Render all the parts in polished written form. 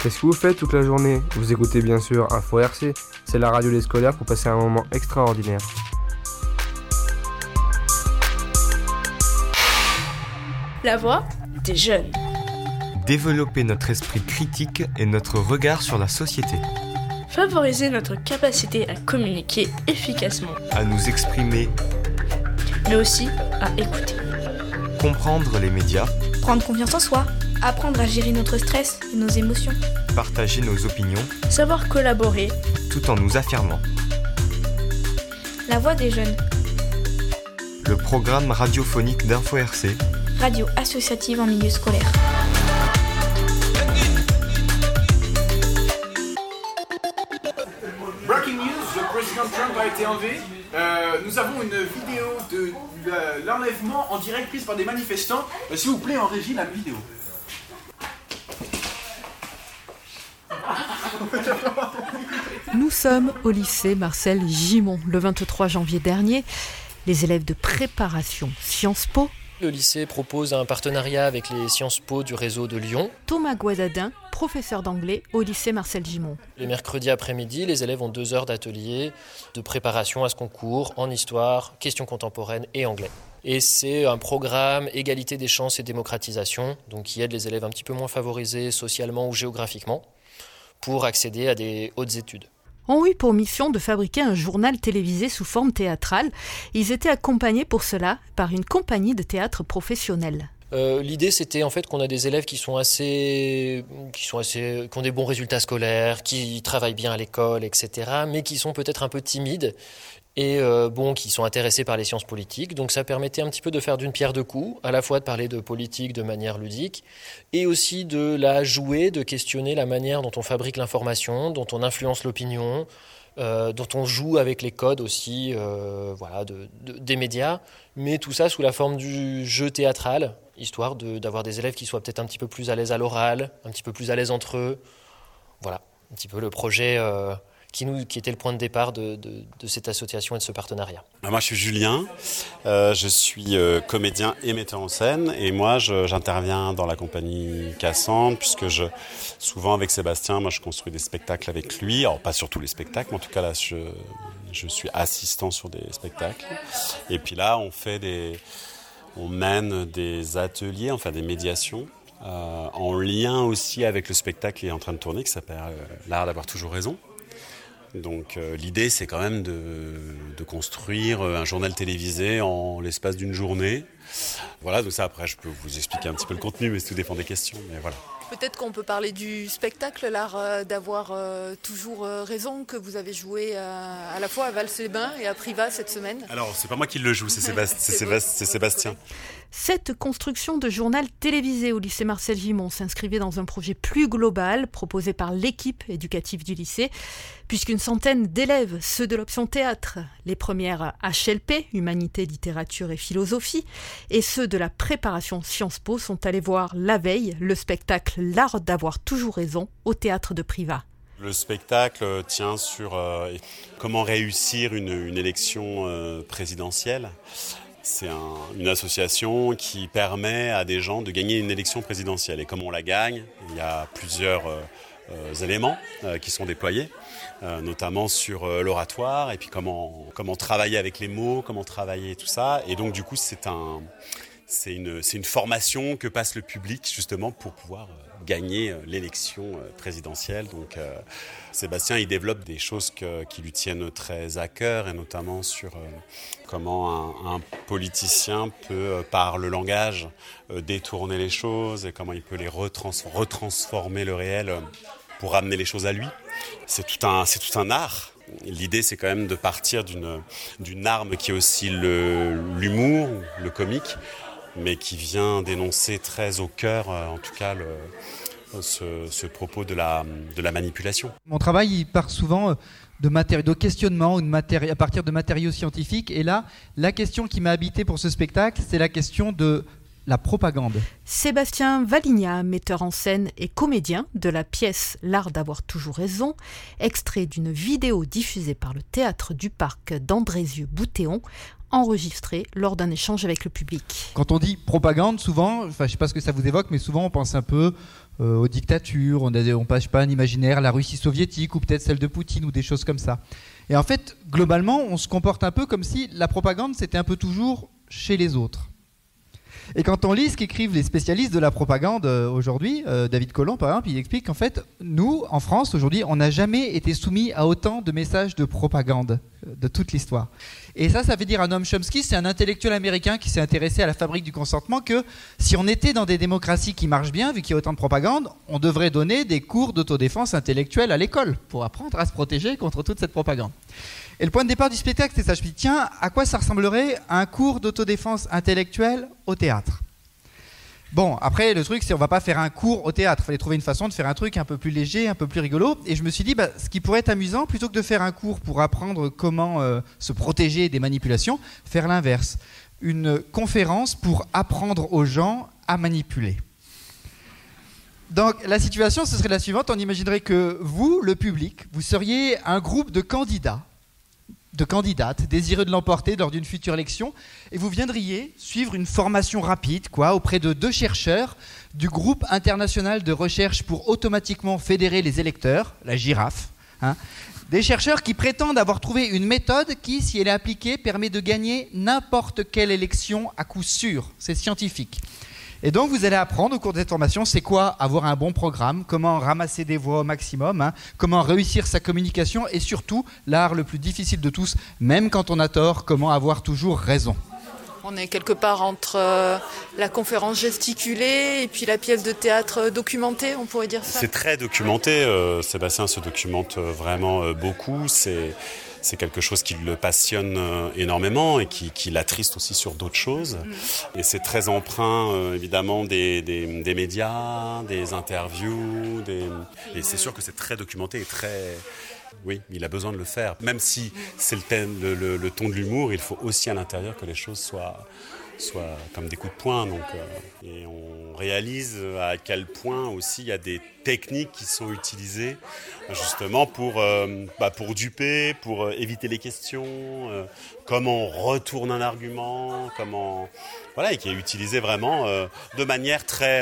Qu'est-ce que vous faites toute la journée? Vous écoutez bien sûr Info RC, c'est la radio des scolaires pour passer un moment extraordinaire. La voix des jeunes. Développer notre esprit critique et notre regard sur la société. Favoriser notre capacité à communiquer efficacement. À nous exprimer. Mais aussi à écouter. Comprendre les médias. Prendre confiance en soi. Apprendre à gérer notre stress et nos émotions. Partager nos opinions. Savoir collaborer. Tout en nous affirmant. La voix des jeunes. Le programme radiophonique d'Info RC. Radio associative en milieu scolaire. Breaking news, le président Trump a été enlevé. Nous avons une vidéo de l'enlèvement en direct prise par des manifestants. S'il vous plaît, en régie, la vidéo. Nous sommes au lycée Marcel Gimond. Le 23 janvier dernier, les élèves de préparation Sciences Po. Le lycée propose un partenariat avec les Sciences Po du réseau de Lyon. Thomas Guadadin, professeur d'anglais au lycée Marcel Gimond. Les mercredis après-midi, les élèves ont 2 heures d'atelier de préparation à ce concours en histoire, questions contemporaines et anglais. Et c'est un programme égalité des chances et démocratisation, donc qui aide les élèves un petit peu moins favorisés socialement ou géographiquement pour accéder à des hautes études. Ont eu pour mission de fabriquer un journal télévisé sous forme théâtrale. Ils étaient accompagnés pour cela par une compagnie de théâtre professionnelle. L'idée, c'était en fait qu'on a des élèves qui ont des bons résultats scolaires, qui travaillent bien à l'école, etc., mais qui sont peut-être un peu timides et qui sont intéressés par les sciences politiques. Donc ça permettait un petit peu de faire d'une pierre deux coups, à la fois de parler de politique de manière ludique et aussi de la jouer, de questionner la manière dont on fabrique l'information, dont on influence l'opinion, dont on joue avec les codes aussi des médias, mais tout ça sous la forme du jeu théâtral, histoire d'avoir des élèves qui soient peut-être un petit peu plus à l'aise à l'oral, un petit peu plus à l'aise entre eux. Voilà, un petit peu le projet qui était le point de départ de cette association et de ce partenariat. Moi, je suis Julien, je suis comédien et metteur en scène, et moi, j'interviens dans la compagnie Cassandre, puisque souvent avec Sébastien, moi, je construis des spectacles avec lui. Alors, pas sur tous les spectacles, mais en tout cas, là, je suis assistant sur des spectacles. Et puis là, on mène des ateliers, enfin des médiations, en lien aussi avec le spectacle qui est en train de tourner, qui s'appelle L'art d'avoir toujours raison. Donc l'idée, c'est quand même de construire un journal télévisé en l'espace d'une journée. Voilà, donc ça, après, je peux vous expliquer un petit peu le contenu, mais tout dépend des questions. Mais voilà. Peut-être qu'on peut parler du spectacle, l'art d'avoir toujours raison, que vous avez joué à la fois à Vals-les-Bains et à Privas cette semaine. Alors, c'est pas moi qui le joue, c'est Sébastien. Cette construction de journal télévisé au lycée Marcel Gimond s'inscrivait dans un projet plus global proposé par l'équipe éducative du lycée, puisqu'une centaine d'élèves, ceux de l'option théâtre, les premières HLP, Humanité, Littérature et Philosophie, et ceux de la préparation Sciences Po sont allés voir la veille le spectacle L'art d'avoir toujours raison au théâtre de Privas. Le spectacle tient sur comment réussir une élection présidentielle. C'est une association qui permet à des gens de gagner une élection présidentielle. Et comme on la gagne, il y a plusieurs éléments qui sont déployés, notamment sur l'oratoire, et puis comment travailler avec les mots, comment travailler tout ça. Et donc du coup, c'est une formation que passe le public justement pour pouvoir gagner l'élection présidentielle. Donc Sébastien, il développe des choses qui lui tiennent très à cœur, et notamment sur comment un politicien peut, par le langage, détourner les choses, et comment il peut les retransformer le réel pour ramener les choses à lui. C'est tout un art. L'idée, c'est quand même de partir d'une arme qui est aussi l'humour, le comique, mais qui vient dénoncer très au cœur, en tout cas, ce propos de la manipulation. Mon travail, il part souvent de questionnement, à partir de matériaux scientifiques. Et là, la question qui m'a habité pour ce spectacle, c'est la question de la propagande. Sébastien Valigna, metteur en scène et comédien de la pièce L'art d'avoir toujours raison, extrait d'une vidéo diffusée par le Théâtre du Parc d'Andrézieux-Boutéon, enregistrée lors d'un échange avec le public. Quand on dit propagande, souvent, je ne sais pas ce que ça vous évoque, mais souvent on pense un peu aux dictatures, on passe pas un imaginaire, la Russie soviétique ou peut-être celle de Poutine ou des choses comme ça. Et en fait, globalement, on se comporte un peu comme si la propagande, c'était un peu toujours chez les autres. Et quand on lit ce qu'écrivent les spécialistes de la propagande aujourd'hui, David Colomb par exemple, il explique qu'en fait, nous, en France, aujourd'hui, on n'a jamais été soumis à autant de messages de propagande de toute l'histoire. Et ça veut dire à Noam Chomsky, c'est un intellectuel américain qui s'est intéressé à la fabrique du consentement, que si on était dans des démocraties qui marchent bien, vu qu'il y a autant de propagande, on devrait donner des cours d'autodéfense intellectuelle à l'école pour apprendre à se protéger contre toute cette propagande. Et le point de départ du spectacle, c'est ça. Je me dis, tiens, à quoi ça ressemblerait un cours d'autodéfense intellectuelle au théâtre ? Bon, après, le truc, c'est qu'on va pas faire un cours au théâtre. Il fallait trouver une façon de faire un truc un peu plus léger, un peu plus rigolo. Et je me suis dit, ce qui pourrait être amusant, plutôt que de faire un cours pour apprendre comment se protéger des manipulations, faire l'inverse. Une conférence pour apprendre aux gens à manipuler. Donc, la situation, ce serait la suivante. On imaginerait que vous, le public, vous seriez un groupe de candidats, de candidates désireux de l'emporter lors d'une future élection, et vous viendriez suivre une formation rapide auprès de 2 chercheurs du groupe international de recherche pour automatiquement fédérer les électeurs, la girafe, des chercheurs qui prétendent avoir trouvé une méthode qui, si elle est appliquée, permet de gagner n'importe quelle élection à coup sûr. C'est scientifique. Et donc, vous allez apprendre au cours de cette formation, c'est quoi avoir un bon programme, comment ramasser des voix au maximum, comment réussir sa communication et surtout, l'art le plus difficile de tous, même quand on a tort, comment avoir toujours raison. On est quelque part entre la conférence gesticulée et puis la pièce de théâtre documentée, on pourrait dire ça. C'est très documenté, Sébastien se documente vraiment beaucoup, c'est quelque chose qui le passionne énormément et qui l'attriste aussi sur d'autres choses. Et c'est très empreint, évidemment, des médias, des interviews. Et c'est sûr que c'est très documenté et très... Oui, il a besoin de le faire. Même si c'est le ton de l'humour, il faut aussi à l'intérieur que les choses soient comme des coups de poing. Donc, et on réalise à quel point aussi il y a des techniques qui sont utilisées justement pour duper, pour éviter les questions, comment on retourne un argument, et qui est utilisé vraiment de manière très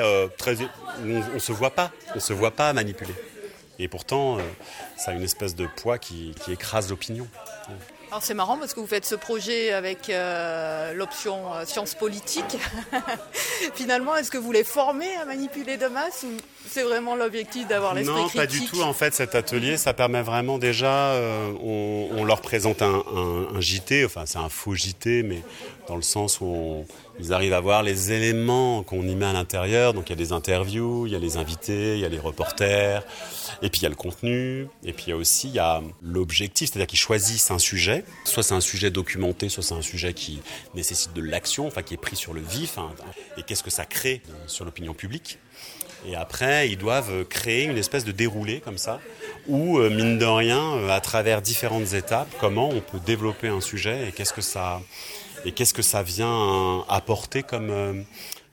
on se voit pas manipuler. Et pourtant, ça a une espèce de poids qui écrase l'opinion. Alors c'est marrant parce que vous faites ce projet avec l'option sciences politiques. Finalement, est-ce que vous les formez à manipuler de masse ou c'est vraiment l'objectif d'avoir l'esprit critique ? Non, pas du tout. En fait, cet atelier, ça permet vraiment déjà... on leur présente un JT, enfin c'est un faux JT, mais dans le sens où ils arrivent à voir les éléments qu'on y met à l'intérieur. Donc il y a des interviews, il y a les invités, il y a les reporters... Et puis il y a le contenu, et puis il y a l'objectif, c'est-à-dire qu'ils choisissent un sujet, soit c'est un sujet documenté, soit c'est un sujet qui nécessite de l'action, enfin qui est pris sur le vif, et qu'est-ce que ça crée sur l'opinion publique. Et après, ils doivent créer une espèce de déroulé comme ça, où, mine de rien, à travers différentes étapes, comment on peut développer un sujet et qu'est-ce que ça vient apporter comme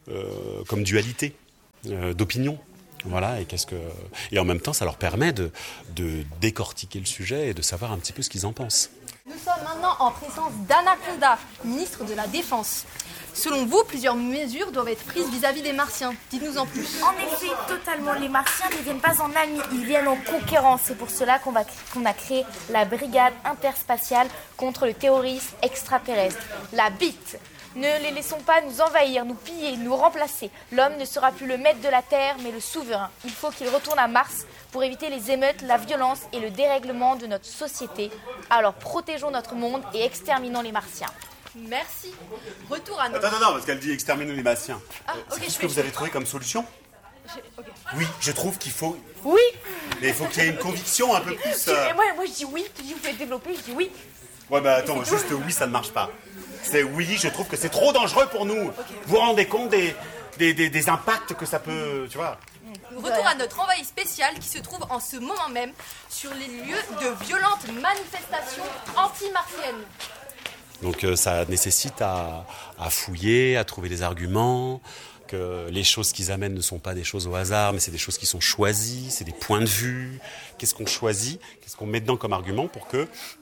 dualité d'opinion. Voilà, et en même temps, ça leur permet de décortiquer le sujet et de savoir un petit peu ce qu'ils en pensent. Nous sommes maintenant en présence d'Anaconda, ministre de la Défense. Selon vous, plusieurs mesures doivent être prises vis-à-vis des Martiens. Dites-nous en plus. En effet, totalement. Les Martiens ne viennent pas en amis, ils viennent en conquérants. C'est pour cela qu'on a créé la brigade interspatiale contre le terrorisme extraterrestre, la BIT. Ne les laissons pas nous envahir, nous piller, nous remplacer. L'homme ne sera plus le maître de la Terre, mais le souverain. Il faut qu'il retourne à Mars pour éviter les émeutes, la violence et le dérèglement de notre société. Alors protégeons notre monde et exterminons les Martiens. Merci. Retour à notre... Attends, parce qu'elle dit exterminons les Martiens. Okay, c'est ce que vous avez trouvé comme solution ? Okay. Oui, je trouve qu'il faut... Oui. Mais il faut qu'il y ait une conviction un peu plus... Moi je dis oui, puis vous pouvez développer, je dis oui. Ouais, attends, juste oui, ça ne marche pas. C'est oui, je trouve que c'est trop dangereux pour nous. Okay. Vous vous rendez compte des impacts que ça peut, tu vois. Retour à notre envoyé spécial qui se trouve en ce moment même sur les lieux de violentes manifestations anti-martiennes. Donc ça nécessite à fouiller, à trouver des arguments, que les choses qu'ils amènent ne sont pas des choses au hasard, mais c'est des choses qui sont choisies, c'est des points de vue. Qu'est-ce qu'on choisit ? Qu'est-ce qu'on met dedans comme argument pour que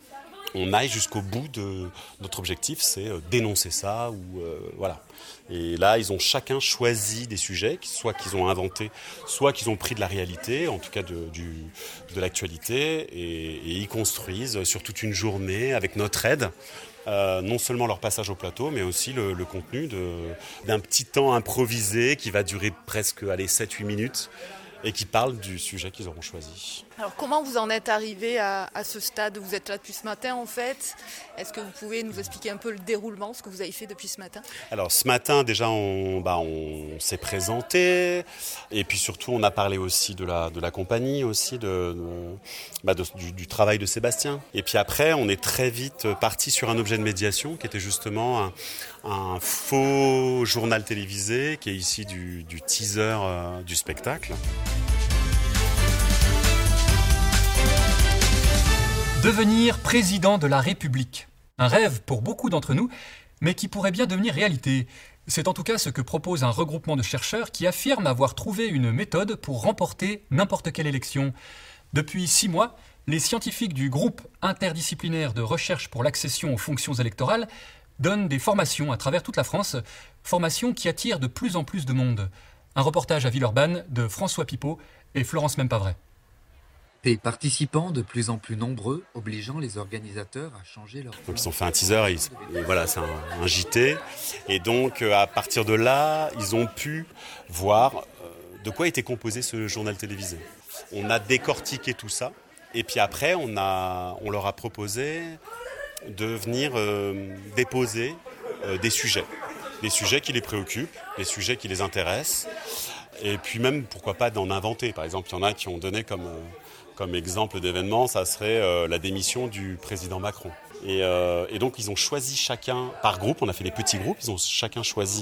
on aille jusqu'au bout de notre objectif, c'est dénoncer ça voilà. Et là, ils ont chacun choisi des sujets, soit qu'ils ont inventés, soit qu'ils ont pris de la réalité, en tout cas de l'actualité, et ils construisent sur toute une journée avec notre aide. Non seulement leur passage au plateau, mais aussi le contenu d'un petit temps improvisé qui va durer presque 7-8 minutes et qui parle du sujet qu'ils auront choisi. Alors comment vous en êtes arrivé à ce stade? Vous êtes là depuis ce matin en fait. Est-ce que vous pouvez nous expliquer un peu le déroulement, ce que vous avez fait depuis ce matin? Alors ce matin déjà on s'est présenté et puis surtout on a parlé aussi de la compagnie, aussi du travail de Sébastien. Et puis après on est très vite parti sur un objet de médiation qui était justement un faux journal télévisé qui est ici du teaser du spectacle. Devenir président de la République. Un rêve pour beaucoup d'entre nous, mais qui pourrait bien devenir réalité. C'est en tout cas ce que propose un regroupement de chercheurs qui affirme avoir trouvé une méthode pour remporter n'importe quelle élection. Depuis 6 mois, les scientifiques du groupe interdisciplinaire de recherche pour l'accession aux fonctions électorales donnent des formations à travers toute la France, formations qui attirent de plus en plus de monde. Un reportage à Villeurbanne de François Pipeau et Florence Mempavret. Des participants de plus en plus nombreux, obligeant les organisateurs à changer leur... Donc ils ont fait un teaser, et voilà, c'est un JT. Et donc à partir de là, ils ont pu voir de quoi était composé ce journal télévisé. On a décortiqué tout ça. Et puis après, on leur a proposé de venir déposer des sujets qui les préoccupent, des sujets qui les intéressent. Et puis même, pourquoi pas d'en inventer. Par exemple, il y en a qui ont donné comme exemple d'événement, ça serait la démission du président Macron. Et donc ils ont choisi chacun, par groupe, on a fait des petits groupes, ils ont chacun choisi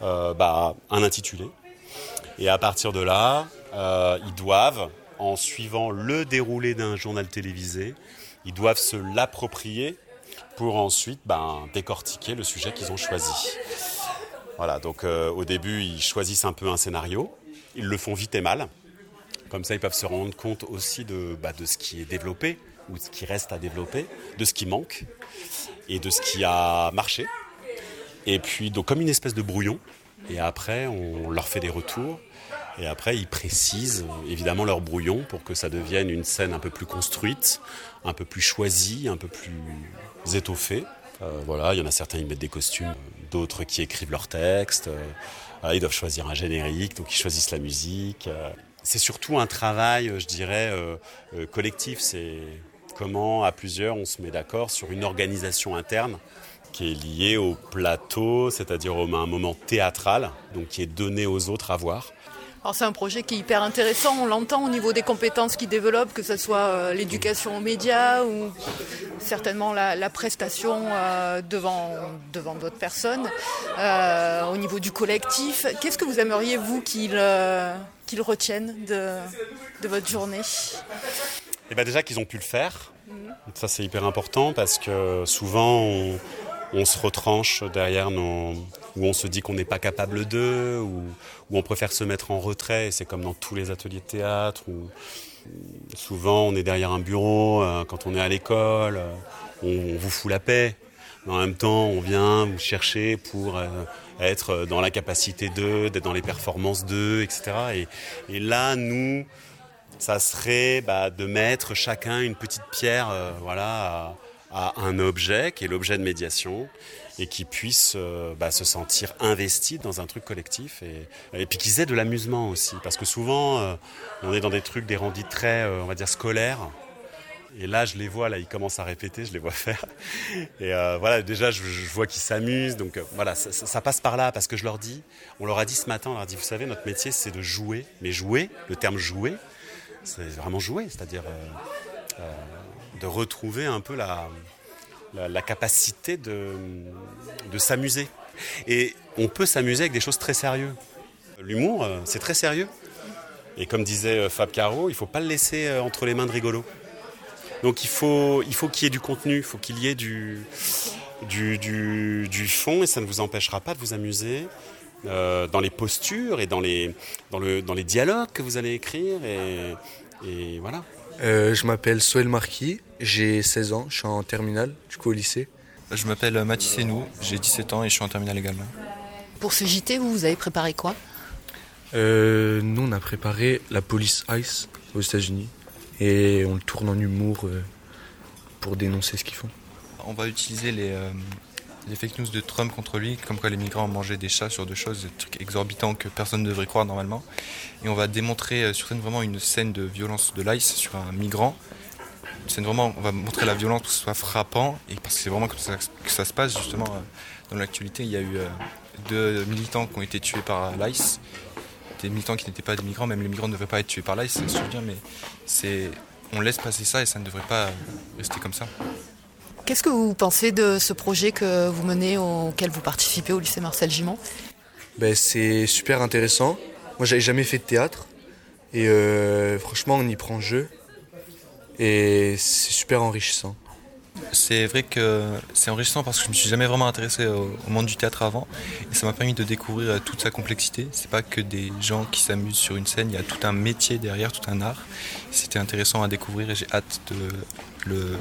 un intitulé. Et à partir de là, ils doivent, en suivant le déroulé d'un journal télévisé, ils doivent se l'approprier pour ensuite décortiquer le sujet qu'ils ont choisi. Voilà, donc au début, ils choisissent un peu un scénario, ils le font vite et mal. Comme ça, ils peuvent se rendre compte aussi de ce qui est développé, ou de ce qui reste à développer, de ce qui manque, et de ce qui a marché. Et puis, donc, comme une espèce de brouillon, et après, on leur fait des retours, et après, ils précisent évidemment leur brouillon pour que ça devienne une scène un peu plus construite, un peu plus choisie, un peu plus étoffée. Voilà, il y en a certains, ils mettent des costumes, d'autres qui écrivent leurs textes. Ils doivent choisir un générique, donc ils choisissent la musique. C'est surtout un travail, je dirais, collectif. C'est comment, à plusieurs, on se met d'accord sur une organisation interne qui est liée au plateau, c'est-à-dire à un moment théâtral, donc qui est donné aux autres à voir. Alors c'est un projet qui est hyper intéressant, on l'entend au niveau des compétences qu'il développe, que ce soit l'éducation aux médias ou certainement la prestation devant d'autres personnes, au niveau du collectif. Qu'est-ce que vous aimeriez, vous, qu'ils retiennent de votre journée? Déjà qu'ils ont pu le faire. Ça c'est hyper important parce que souvent on se retranche derrière où on se dit qu'on n'est pas capable d'eux, ou on préfère se mettre en retrait. C'est comme dans tous les ateliers de théâtre, où souvent on est derrière un bureau, quand on est à l'école, on vous fout la paix. Mais en même temps, on vient vous chercher pour être dans la capacité d'eux, d'être dans les performances d'eux, etc. Et là, nous, ça serait de mettre chacun une petite pierre à un objet qui est l'objet de médiation et qui puisse se sentir investi dans un truc collectif et puis qu'ils aient de l'amusement aussi, parce que souvent on est dans des trucs, des rendus très on va dire scolaires, et là je les vois, là ils commencent à répéter, je les vois faire et déjà je vois qu'ils s'amusent, donc ça passe par là, parce que on leur a dit ce matin, on leur a dit, vous savez, notre métier c'est de jouer, mais jouer, le terme jouer, c'est vraiment jouer, c'est-à-dire de retrouver un peu la capacité de s'amuser. Et on peut s'amuser avec des choses très sérieuses. L'humour, c'est très sérieux. Et comme disait Fab Caro, il ne faut pas le laisser entre les mains de rigolos. Donc il faut qu'il y ait du contenu, il faut qu'il y ait du fond, et ça ne vous empêchera pas de vous amuser. dans les postures et dans les dialogues que vous allez écrire et voilà. Je m'appelle Soël Marquis, j'ai 16 ans, je suis en terminale, du coup au lycée. Je m'appelle Mathis Hénou, j'ai 17 ans et je suis en terminale également. Pour ce JT, vous avez préparé quoi ? Nous, on a préparé la police ICE aux États-Unis et on le tourne en humour pour dénoncer ce qu'ils font. On va utiliser les fake news de Trump contre lui, comme quoi les migrants ont mangé des chats sur 2 choses, des trucs exorbitants que personne ne devrait croire normalement. Et on va démontrer sur scène vraiment une scène de violence de l'ICE sur un migrant. On va montrer la violence pour que ce soit frappant, et parce que c'est vraiment comme ça que ça se passe justement dans l'actualité. Il y a eu 2 militants qui ont été tués par l'ICE, des militants qui n'étaient pas des migrants, même les migrants ne devraient pas être tués par l'ICE, ça se souvient, mais on laisse passer ça et ça ne devrait pas rester comme ça. Qu'est-ce que vous pensez de ce projet que vous menez, auquel vous participez au lycée Marcel Gimond ? C'est super intéressant. Moi, j'avais jamais fait de théâtre et franchement, on y prend jeu et c'est super enrichissant. C'est vrai que c'est enrichissant parce que je me suis jamais vraiment intéressé au monde du théâtre avant et ça m'a permis de découvrir toute sa complexité. C'est pas que des gens qui s'amusent sur une scène, il y a tout un métier derrière, tout un art. C'était intéressant à découvrir et j'ai hâte de le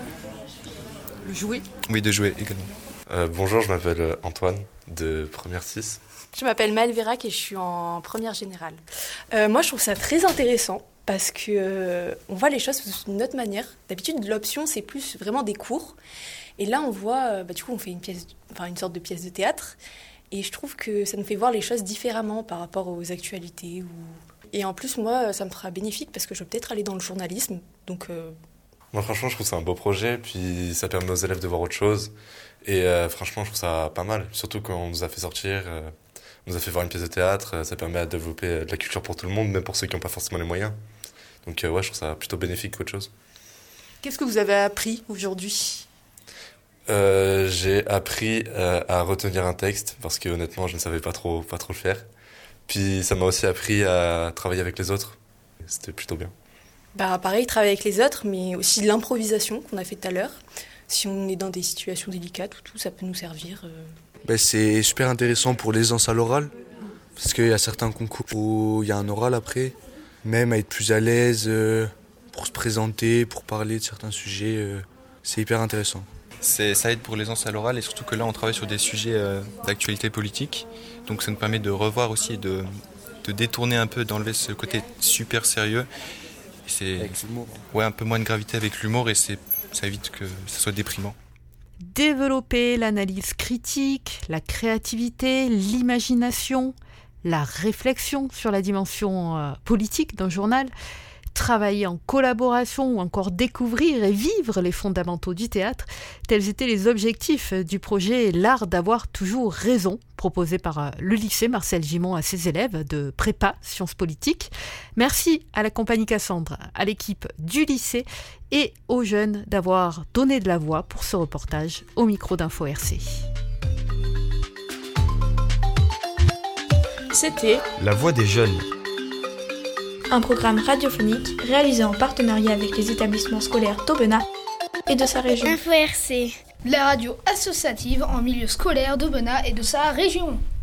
jouer. Oui, de jouer également. Bonjour, je m'appelle Antoine de première 6. Je m'appelle Maëlle Vérac et je suis en première générale. Moi, je trouve ça très intéressant parce que on voit les choses d'une autre manière. D'habitude, l'option, c'est plus vraiment des cours. Et là, on voit, du coup, on fait une sorte de pièce de théâtre. Et je trouve que ça nous fait voir les choses différemment par rapport aux actualités. Et en plus, moi, ça me sera bénéfique parce que je vais peut-être aller dans le journalisme. Donc, Moi, franchement, je trouve que c'est un beau projet. Puis ça permet aux élèves de voir autre chose. Et franchement, je trouve ça pas mal. Surtout quand on nous a fait sortir, on nous a fait voir une pièce de théâtre. Ça permet de développer de la culture pour tout le monde, même pour ceux qui n'ont pas forcément les moyens. Donc je trouve ça plutôt bénéfique qu'autre chose. Qu'est-ce que vous avez appris aujourd'hui ? J'ai appris à retenir un texte parce que honnêtement je ne savais pas trop le faire. Puis ça m'a aussi appris à travailler avec les autres. C'était plutôt bien. Pareil, travailler avec les autres, mais aussi l'improvisation qu'on a fait tout à l'heure. Si on est dans des situations délicates ou tout, ça peut nous servir. C'est super intéressant pour l'aisance à l'oral parce qu'il y a certains concours où il y a un oral après. Même à être plus à l'aise pour se présenter, pour parler de certains sujets, c'est hyper intéressant. Ça aide pour l'aisance à l'oral et surtout que là on travaille sur des sujets d'actualité politique. Donc ça nous permet de revoir aussi et de détourner un peu, d'enlever ce côté super sérieux. Avec l'humour. Ouais, un peu moins de gravité avec l'humour et ça évite que ça soit déprimant. Développer l'analyse critique, la créativité, l'imagination, la réflexion sur la dimension politique d'un journal, travailler en collaboration ou encore découvrir et vivre les fondamentaux du théâtre, tels étaient les objectifs du projet L'art d'avoir toujours raison, proposé par le lycée Marcel Gimond à ses élèves de prépa sciences politiques. Merci à la compagnie Cassandre, à l'équipe du lycée et aux jeunes d'avoir donné de la voix pour ce reportage au micro d'Info RC. C'était La Voix des jeunes. Un programme radiophonique réalisé en partenariat avec les établissements scolaires d'Aubenas et de sa région. Info RC, la radio associative en milieu scolaire d'Aubenas et de sa région.